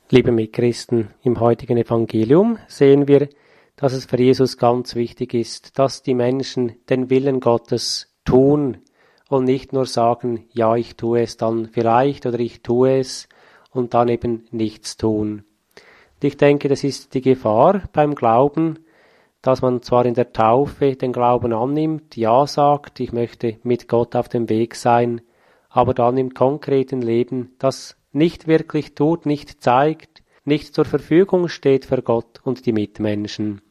Liebe Mitchristen, im heutigen Evangelium sehen wir, dass es für Jesus ganz wichtig ist, dass die Menschen den Willen Gottes tun und nicht nur sagen, ja, ich tue es dann vielleicht oder ich tue es und dann eben nichts tun. Und ich denke, das ist die Gefahr beim Glauben, dass man zwar in der Taufe den Glauben annimmt, ja sagt, ich möchte mit Gott auf dem Weg sein, aber dann im konkreten Leben das nicht wirklich tut, nicht zeigt, nicht zur Verfügung steht für Gott und die Mitmenschen.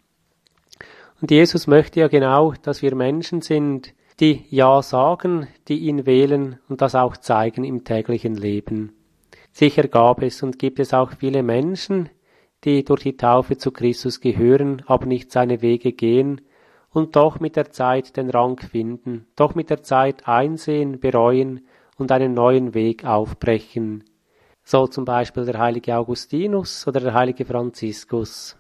Und Jesus möchte ja genau, dass wir Menschen sind, die Ja sagen, die ihn wählen und das auch zeigen im täglichen Leben. Sicher gab es und gibt es auch viele Menschen, die durch die Taufe zu Christus gehören, aber nicht seine Wege gehen und doch mit der Zeit den Rang finden, doch mit der Zeit einsehen, bereuen und einen neuen Weg aufbrechen. So zum Beispiel der heilige Augustinus oder der heilige Franziskus.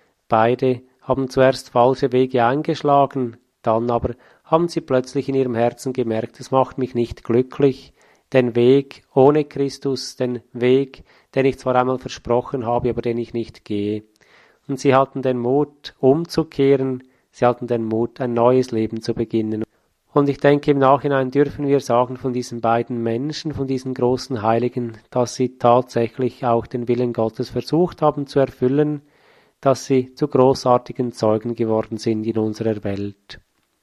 Beide haben zuerst falsche Wege eingeschlagen, dann aber haben sie plötzlich in ihrem Herzen gemerkt, es macht mich nicht glücklich, den Weg ohne Christus, den Weg, den ich zwar einmal versprochen habe, aber den ich nicht gehe. Und sie hatten den Mut, umzukehren, sie hatten den Mut, ein neues Leben zu beginnen. Und ich denke, im Nachhinein dürfen wir sagen von diesen beiden Menschen, von diesen großen Heiligen, dass sie tatsächlich auch den Willen Gottes versucht haben zu erfüllen, dass sie zu großartigen Zeugen geworden sind in unserer Welt.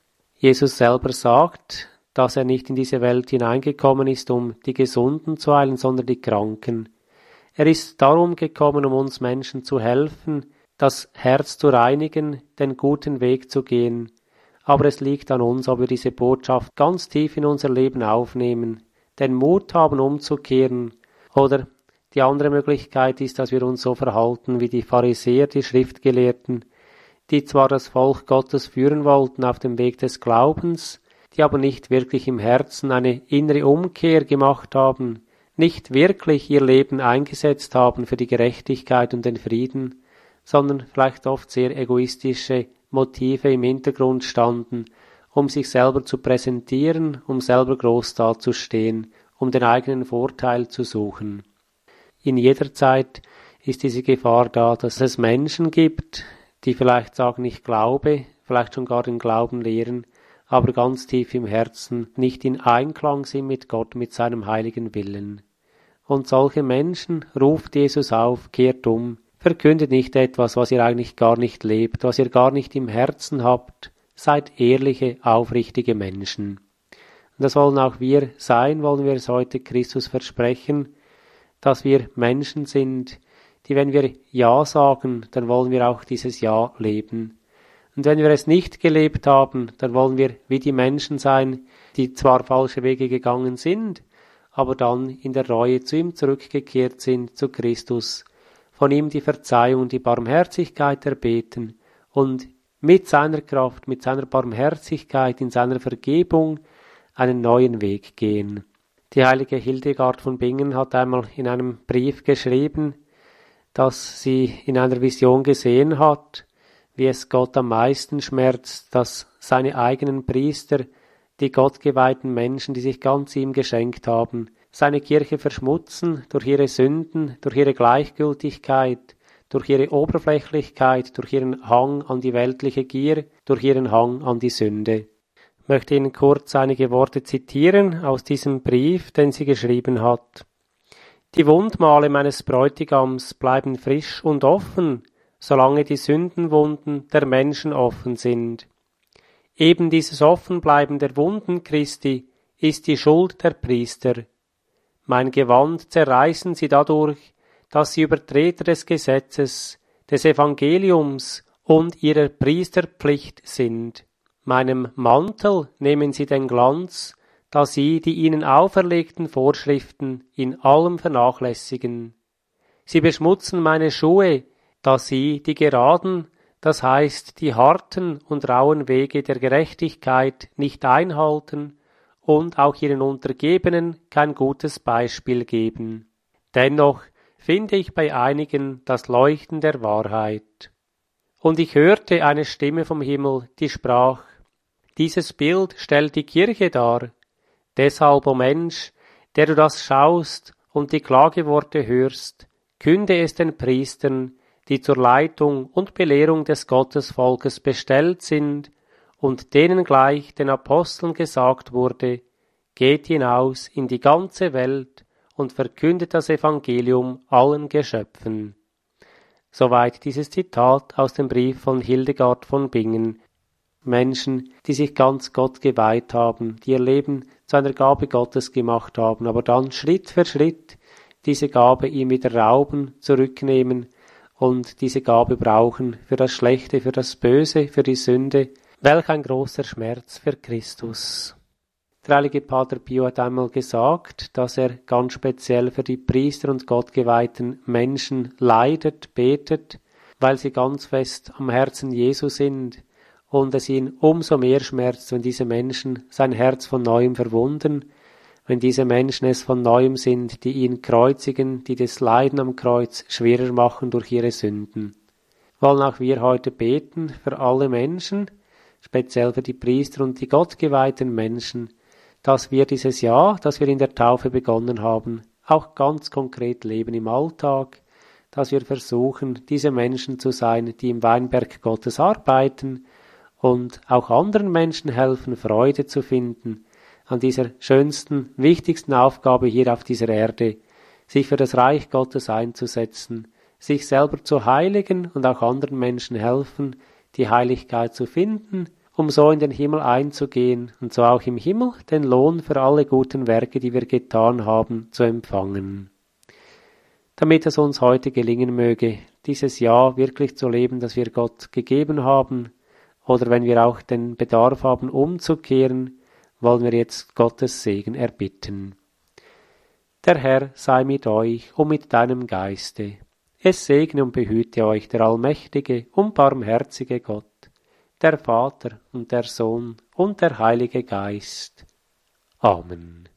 Jesus selber sagt, dass er nicht in diese Welt hineingekommen ist, um die Gesunden zu heilen, sondern die Kranken. Er ist darum gekommen, um uns Menschen zu helfen, das Herz zu reinigen, den guten Weg zu gehen. Aber es liegt an uns, ob wir diese Botschaft ganz tief in unser Leben aufnehmen, den Mut haben, umzukehren. Oder die andere Möglichkeit ist, dass wir uns so verhalten wie die Pharisäer, die Schriftgelehrten, die zwar das Volk Gottes führen wollten auf dem Weg des Glaubens, die aber nicht wirklich im Herzen eine innere Umkehr gemacht haben, nicht wirklich ihr Leben eingesetzt haben für die Gerechtigkeit und den Frieden, sondern vielleicht oft sehr egoistische Motive im Hintergrund standen, um sich selber zu präsentieren, um selber groß dazustehen, um den eigenen Vorteil zu suchen. In jeder Zeit ist diese Gefahr da, dass es Menschen gibt, die vielleicht sagen, ich glaube, vielleicht schon gar den Glauben lehren, aber ganz tief im Herzen nicht in Einklang sind mit Gott, mit seinem heiligen Willen. Und solche Menschen ruft Jesus auf, kehrt um, verkündet nicht etwas, was ihr eigentlich gar nicht lebt, was ihr gar nicht im Herzen habt. Seid ehrliche, aufrichtige Menschen. Und das wollen auch wir sein, wollen wir es heute Christus versprechen, dass wir Menschen sind, die, wenn wir Ja sagen, dann wollen wir auch dieses Ja leben. Und wenn wir es nicht gelebt haben, dann wollen wir wie die Menschen sein, die zwar falsche Wege gegangen sind, aber dann in der Reue zu ihm zurückgekehrt sind, zu Christus, von ihm die Verzeihung, die Barmherzigkeit erbeten und mit seiner Kraft, mit seiner Barmherzigkeit, in seiner Vergebung einen neuen Weg gehen. Die heilige Hildegard von Bingen hat einmal in einem Brief geschrieben, dass sie in einer Vision gesehen hat, wie es Gott am meisten schmerzt, dass seine eigenen Priester, die gottgeweihten Menschen, die sich ganz ihm geschenkt haben, seine Kirche verschmutzen durch ihre Sünden, durch ihre Gleichgültigkeit, durch ihre Oberflächlichkeit, durch ihren Hang an die weltliche Gier, durch ihren Hang an die Sünde. Ich möchte Ihnen kurz einige Worte zitieren aus diesem Brief, den sie geschrieben hat. Die Wundmale meines Bräutigams bleiben frisch und offen, solange die Sündenwunden der Menschen offen sind. Eben dieses Offenbleiben der Wunden Christi ist die Schuld der Priester. Mein Gewand zerreißen sie dadurch, dass sie Übertreter des Gesetzes, des Evangeliums und ihrer Priesterpflicht sind. Meinem Mantel nehmen sie den Glanz, da sie die ihnen auferlegten Vorschriften in allem vernachlässigen. Sie beschmutzen meine Schuhe, da sie die geraden, das heißt die harten und rauen Wege der Gerechtigkeit nicht einhalten und auch ihren Untergebenen kein gutes Beispiel geben. Dennoch finde ich bei einigen das Leuchten der Wahrheit. Und ich hörte eine Stimme vom Himmel, die sprach, dieses Bild stellt die Kirche dar. Deshalb, o Mensch, der du das schaust und die Klageworte hörst, Künde es den Priestern, die zur Leitung und Belehrung des Gottesvolkes bestellt sind, und denen gleich den Aposteln gesagt wurde, geht hinaus in die ganze Welt und verkündet das Evangelium allen Geschöpfen. Soweit dieses Zitat aus dem Brief von Hildegard von Bingen. Menschen, die sich ganz Gott geweiht haben, die ihr Leben zu einer Gabe Gottes gemacht haben, aber dann Schritt für Schritt diese Gabe ihm wieder rauben, zurücknehmen und diese Gabe brauchen für das Schlechte, für das Böse, für die Sünde. Welch ein großer Schmerz für Christus. Der heilige Pater Pio hat einmal gesagt, dass er ganz speziell für die Priester und gottgeweihten Menschen leidet, betet, weil sie ganz fest am Herzen Jesu sind und es ihn umso mehr schmerzt, wenn diese Menschen sein Herz von Neuem verwunden, wenn diese Menschen es von Neuem sind, die ihn kreuzigen, die das Leiden am Kreuz schwerer machen durch ihre Sünden. Wollen auch wir heute beten für alle Menschen, speziell für die Priester und die gottgeweihten Menschen, dass wir dieses Jahr, das wir in der Taufe begonnen haben, auch ganz konkret leben im Alltag, dass wir versuchen, diese Menschen zu sein, die im Weinberg Gottes arbeiten und auch anderen Menschen helfen, Freude zu finden an dieser schönsten, wichtigsten Aufgabe hier auf dieser Erde, sich für das Reich Gottes einzusetzen, sich selber zu heiligen und auch anderen Menschen helfen, die Heiligkeit zu finden, um so in den Himmel einzugehen und so auch im Himmel den Lohn für alle guten Werke, die wir getan haben, zu empfangen. Damit es uns heute gelingen möge, dieses Jahr wirklich zu leben, das wir Gott gegeben haben, oder wenn wir auch den Bedarf haben, umzukehren, wollen wir jetzt Gottes Segen erbitten. Der Herr sei mit euch und mit deinem Geiste. Es segne und behüte euch der allmächtige und barmherzige Gott, der Vater und der Sohn und der Heilige Geist. Amen.